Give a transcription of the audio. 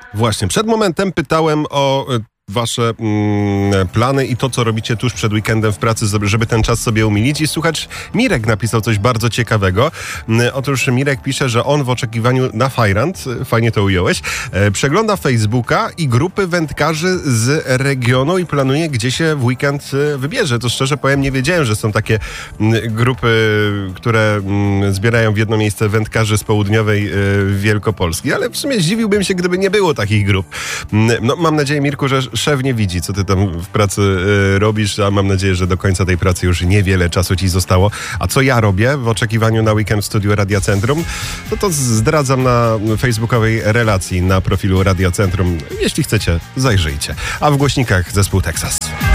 Właśnie, przed momentem pytałem o wasze plany i to, co robicie tuż przed weekendem w pracy, żeby ten czas sobie umilić. I słuchać, Mirek napisał coś bardzo ciekawego. Otóż Mirek pisze, że on w oczekiwaniu na Fajrant, fajnie to ująłeś, przegląda Facebooka i grupy wędkarzy z regionu i planuje, gdzie się w weekend wybierze. To szczerze powiem, nie wiedziałem, że są takie grupy, które zbierają w jedno miejsce wędkarzy z południowej Wielkopolski, ale w sumie zdziwiłbym się, gdyby nie było takich grup. No, mam nadzieję, Mirku, że szef nie widzi, co ty tam w pracy robisz, a mam nadzieję, że do końca tej pracy już niewiele czasu ci zostało. A co ja robię w oczekiwaniu na weekend w studiu Radia Centrum? No to zdradzam na facebookowej relacji na profilu Radia Centrum. Jeśli chcecie, zajrzyjcie. A w głośnikach zespół Texas.